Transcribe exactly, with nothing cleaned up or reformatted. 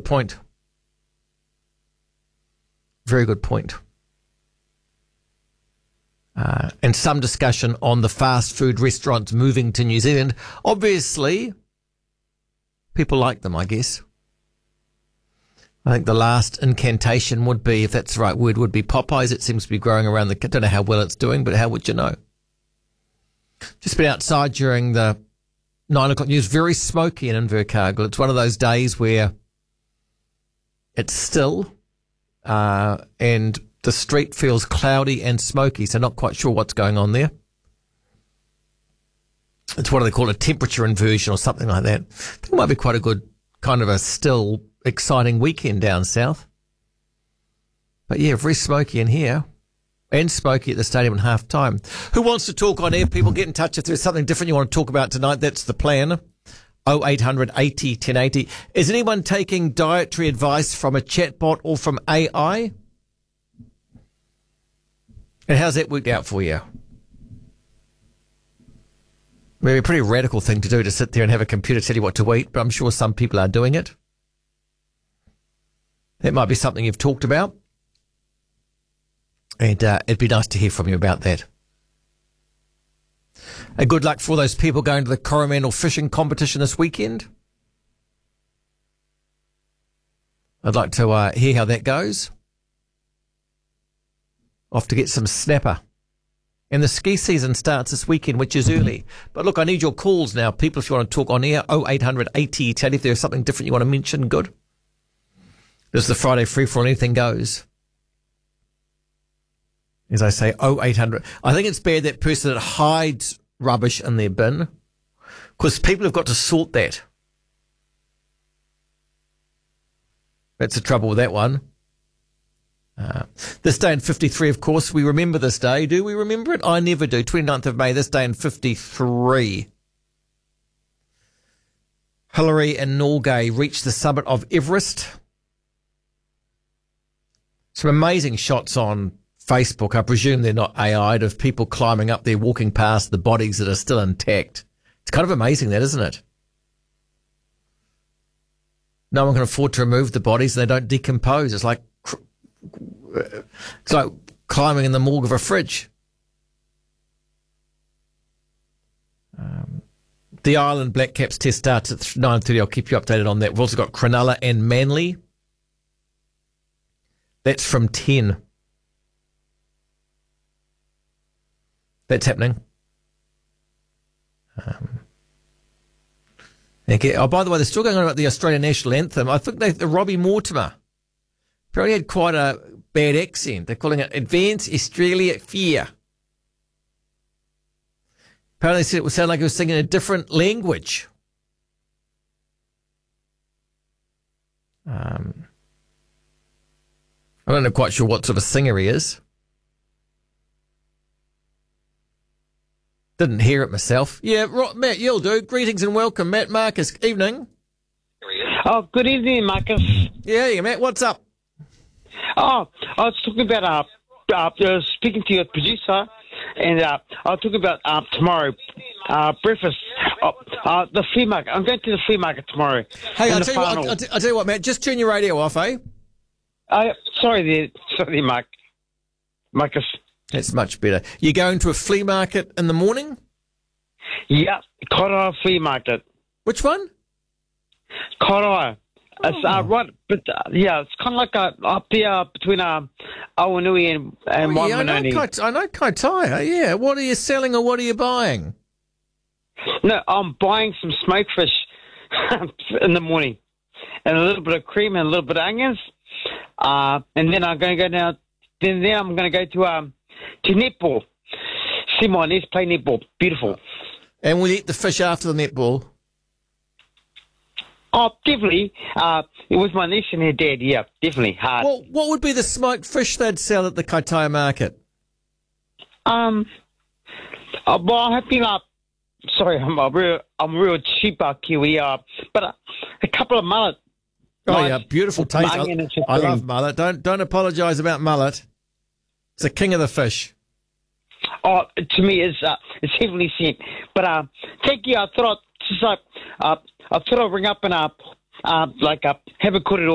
point. Very good point. Uh, and some discussion on the fast food restaurants moving to New Zealand. Obviously, people like them, I guess. I think the last incantation would be, if that's the right word, would be Popeyes. It seems to be growing around the... I don't know how well it's doing, but how would you know? Just been outside during the nine o'clock news. Very smoky in Invercargill. It's one of those days where it's still uh, and the street feels cloudy and smoky, so not quite sure what's going on there. It's what do they call a temperature inversion or something like that. I think it might be quite a good kind of a still exciting weekend down south. But yeah, very smoky in here and smoky at the stadium at half time. Who wants to talk on air? People get in touch if there's something different you want to talk about tonight. That's the plan. oh eight hundred eighty ten eighty. Is anyone taking dietary advice from a chatbot or from A I? And how's that worked out for you? Maybe a pretty radical thing to do to sit there and have a computer tell you what to eat, but I'm sure some people are doing it. That might be something you've talked about. And uh, it'd be nice to hear from you about that. And good luck for all those people going to the Coromandel fishing competition this weekend. I'd like to uh, hear how that goes. Off to get some snapper. And the ski season starts this weekend, which is early. But look, I need your calls now. People, if you want to talk on air, oh eight hundred eighty ten. If there's something different you want to mention, good. This is the Friday free for all, anything goes. As I say, oh eight hundred. I think it's bad that person that hides rubbish in their bin, because people have got to sort that. That's the trouble with that one. Uh, this day in fifty-three, of course, we remember this day. Do we remember it? I never do. twenty-ninth of May, this day in fifty-three. Hillary and Norgay reached the summit of Everest. Some amazing shots on Facebook. I presume they're not A I'd, of people climbing up there, walking past the bodies that are still intact. It's kind of amazing, that, isn't it? No one can afford to remove the bodies and they don't decompose. It's like It's like climbing in the morgue of a fridge. Um, the Ireland Black Caps test starts at nine thirty. I'll keep you updated on that. We've also got Cronulla and Manly. That's from ten. That's happening. Um, okay. Oh, by the way, they're still going on about the Australian national anthem. I think they, the Robbie Mortimer probably had quite a bad accent. They're calling it Advance Australia Fear. Apparently they said it would sound like he was singing a different language. Um, I'm not quite sure what sort of singer he is. Didn't hear it myself. Yeah, right, Matt, you'll do. Greetings and welcome, Matt Marcus. Evening. Oh, good evening, Marcus. Yeah, yeah, Matt, what's up? Oh, I was talking about uh, uh, uh speaking to your producer, and uh, I was talking about uh, tomorrow uh, breakfast. Uh, uh, the flea market. I'm going to the flea market tomorrow. Hey, I'll tell, you what, I'll, I'll, t- I'll tell you what, Matt. Just turn your radio off, eh? Uh, sorry, there, sorry, Mark. Marcus. That's much better. You're going to a flea market in the morning? Yeah, Koroa Flea Market. Which one? Koroa. Oh. It's uh, right, but uh, yeah, it's kind of like uh, up there between uh, Awanui and, and oh, yeah, Waimanoni. I know, Kai, I know Kaitaia, yeah. What are you selling or what are you buying? No, I'm buying some smoked fish in the morning and a little bit of cream and a little bit of onions. Uh, and then I'm going to go down, then, then I'm going to go to um, to netball. See my niece play netball. Beautiful. And we'll eat the fish after the netball. Oh, definitely. Uh, it was my niece and her dad, yeah, definitely. Hard. Well, what would be the smoked fish they'd sell at the Kaitaia market? Um, uh, well, I have been, uh, sorry, I'm a real, I'm a real cheap uh, Kiwi, uh, but uh, a couple of mullet. Oh, nice. yeah, beautiful taste. I, I love mullet. Don't, don't apologise about mullet. It's the king of the fish. Oh, to me, it's, uh, it's heavily sent. But uh, thank you. I thought I'd, just, uh, uh, I thought I'd ring up and uh, uh, like uh, have a korero